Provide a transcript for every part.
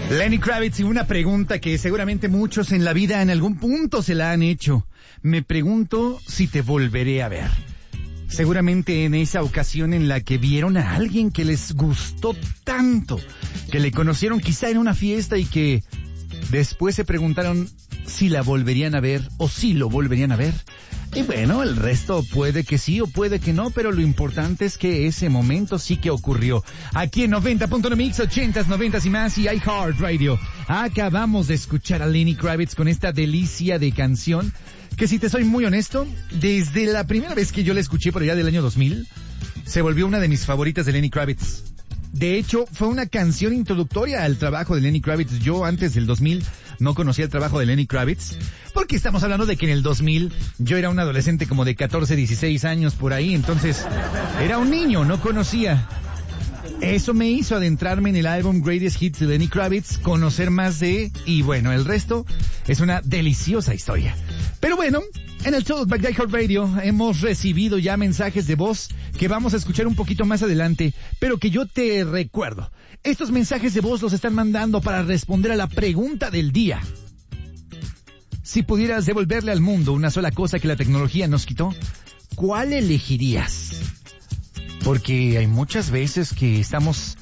Lenny Kravitz, y una pregunta que seguramente muchos en la vida en algún punto se la han hecho. Me pregunto si te volveré a ver. Seguramente en esa ocasión en la que vieron a alguien que les gustó tanto, que le conocieron quizá en una fiesta y que después se preguntaron si la volverían a ver o si lo volverían a ver. Y bueno, el resto puede que sí o puede que no, pero lo importante es que ese momento sí que ocurrió. Aquí en 90.1 Mix, 80s, 90s y más, y iHeartRadio. Acabamos de escuchar a Lenny Kravitz con esta delicia de canción, que si te soy muy honesto, desde la primera vez que yo la escuché por allá del año 2000, se volvió una de mis favoritas de Lenny Kravitz. De hecho, fue una canción introductoria al trabajo de Lenny Kravitz. Yo antes del 2000 no conocía el trabajo de Lenny Kravitz, porque estamos hablando de que en el 2000 yo era un adolescente como de 14, 16 años por ahí, entonces era un niño, no conocía. Eso me hizo adentrarme en el álbum Greatest Hits de Lenny Kravitz, conocer más de, y bueno, el resto es una deliciosa historia. Pero bueno, en el Talkback de iHeartRadio hemos recibido ya mensajes de voz que vamos a escuchar un poquito más adelante, pero que yo te recuerdo. Estos mensajes de voz los están mandando para responder a la pregunta del día. Si pudieras devolverle al mundo una sola cosa que la tecnología nos quitó, ¿cuál elegirías? Porque hay muchas veces que estamos,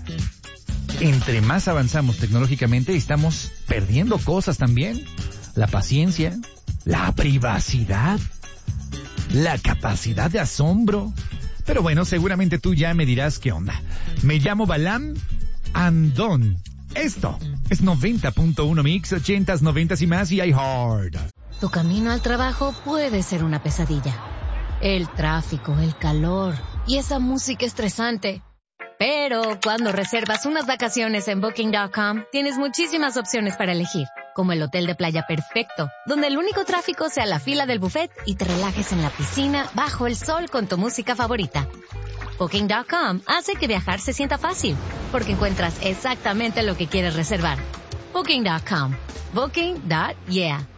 entre más avanzamos tecnológicamente, estamos perdiendo cosas también. La paciencia, la privacidad, la capacidad de asombro. Pero bueno, seguramente tú ya me dirás qué onda. Me llamo Balam Andón. Esto es 90.1 Mix, 80s, 90s y más, y iHeart. Tu camino al trabajo puede ser una pesadilla. El tráfico, el calor y esa música estresante. Pero cuando reservas unas vacaciones en Booking.com, tienes muchísimas opciones para elegir, como el hotel de playa perfecto, donde el único tráfico sea la fila del buffet y te relajes en la piscina bajo el sol con tu música favorita. Booking.com hace que viajar se sienta fácil, porque encuentras exactamente lo que quieres reservar. Booking.com. Booking.yeah.